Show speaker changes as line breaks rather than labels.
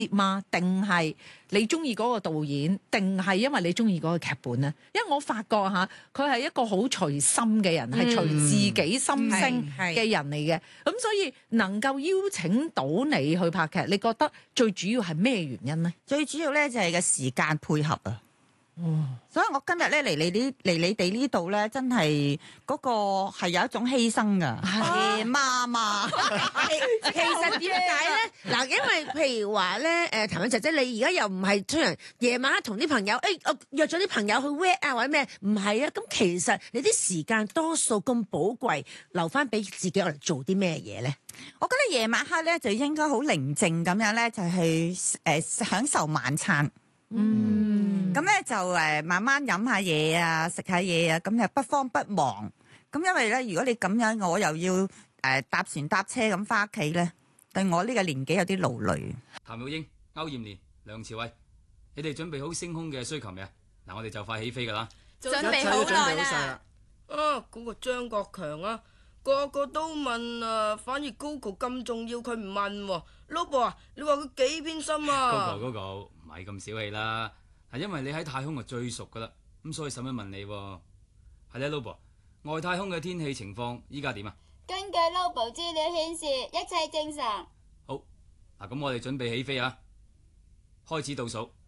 嘛？定係你中意嗰個導演，定係因為你中意嗰個劇本咧？因為我發覺嚇，佢係一個好隨心嘅人，係隨自己心聲嘅人嚟嘅。咁所以能夠邀請到你去拍劇，你覺得最主要係咩原因咧？
最主要咧就係個時間配合啊！所以我今日咧嚟你哋呢度咧，真係嗰個係有一種犧牲噶，夜媽媽。
其實點解咧？嗱，因為譬如話咧，譚詠姐姐，你而家又唔係出人夜晚黑同啲朋友，我約咗啲朋友去 work 啊或者咩？唔係啊，咁其實你啲時間多數咁寶貴，留翻俾自己我嚟做啲咩嘢咧？
我覺得夜晚黑咧就應該好寧靜咁樣咧，就去享受晚餐。咁咧就慢慢飲下嘢啊，食下嘢啊，咁又不慌不忙。咁因為咧，如果你咁樣，我又要搭船搭車咁翻屋企咧，對我呢個年紀有啲勞累。
譚玉英、歐艷蓮、梁朝偉，你哋準備好升空嘅需求未啊？嗱，我哋就快起飛噶啦，
準備好耐啦。
嗰個張國強啊，個個都問啊，反而 Gogo 咁重要佢唔問喎。Lobo 啊，你話佢幾偏心啊
？Gogo 唔係咁小氣啦，係因為你喺太空就最熟噶啦，咁所以使乜問你喎？係咧 ，Lobo， 外太空嘅天氣情況依家點啊？
根據 Lobo 資料顯示，一切正常。
好，嗱咁我哋準備起飛啊，開始倒數。